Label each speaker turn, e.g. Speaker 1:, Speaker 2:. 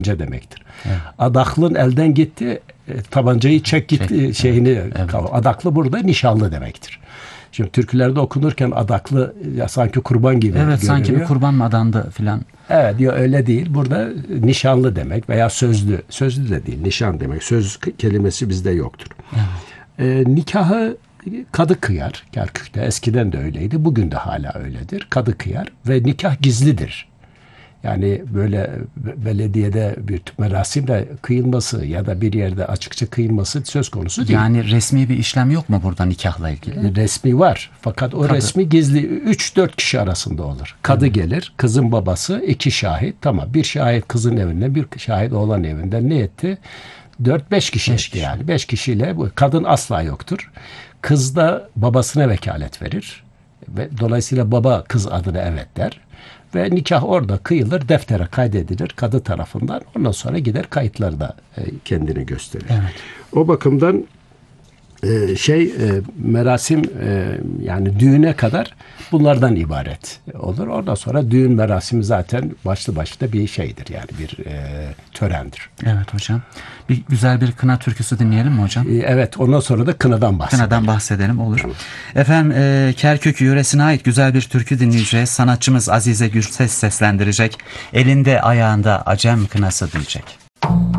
Speaker 1: demektir. Evet. Adaklın elden gitti, tabancayı çek gitti şeyini. Evet. Adaklı burada nişanlı demektir. Şimdi türkülerde okunurken adaklı ya sanki kurban gibi görünüyor.
Speaker 2: Evet, sanki bir kurban mı adandı filan.
Speaker 1: Evet diyor, öyle değil. Burada nişanlı demek veya sözlü. Sözlü de değil, nişan demek. Söz kelimesi bizde yoktur. Evet. Nikahı kadı kıyar. Kerkük'te eskiden de öyleydi. Bugün de hala öyledir. Kadı kıyar ve nikah gizlidir. Yani böyle belediyede bir merasimle kıyılması ya da bir yerde açıkça kıyılması söz konusu değil.
Speaker 2: Yani resmi bir işlem yok mu burada nikahla ilgili?
Speaker 1: Resmi var. Fakat o resmi gizli 3-4 kişi arasında olur. Kadı gelir, kızın babası, 2 şahit. Tamam, bir şahit kızın evinde, bir şahit oğlan evinde. Ne etti? 4-5 kişi etti yani. 5 kişiyle kadın asla yoktur. Kız da babasına vekalet verir. Ve dolayısıyla baba kız adına evet der. Ve nikah orada kıyılır, deftere kaydedilir kadı tarafından. Ondan sonra gider kayıtlarda kendini gösterir. Evet. O bakımdan merasim yani düğüne kadar bunlardan ibaret olur. Ondan sonra düğün merasimi zaten başlı başına bir şeydir, yani bir törendir.
Speaker 2: Evet hocam. Güzel bir kına türküsü dinleyelim mi hocam?
Speaker 1: Evet, ondan sonra da kınadan bahsedelim.
Speaker 2: Kınadan bahsedelim, olur. Efendim Kerkük yöresine ait güzel bir türkü dinleyeceğiz. Sanatçımız Azize Gürses seslendirecek. Elinde ayağında acem kınası diyecek.